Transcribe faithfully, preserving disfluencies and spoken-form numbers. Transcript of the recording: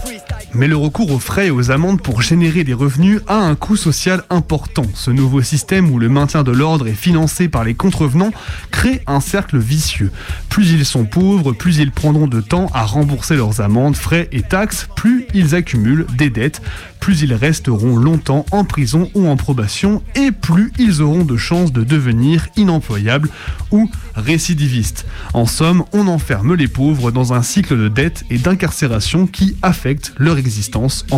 Mais le recours aux frais et aux amendes pour générer des revenus a un coût social important. Ce nouveau système où le maintien de l'ordre est financé par les contrevenants crée un cercle vicieux. Plus ils sont pauvres, plus ils prendront de temps à rembourser leurs amendes, frais et taxes, plus ils accumulent des dettes, plus ils resteront longtemps en prison ou en probation et plus ils auront de chances de devenir inemployables ou récidivistes. En somme, on enferme les pauvres dans un cycle de dettes et d'incarcération qui affecte leur existence en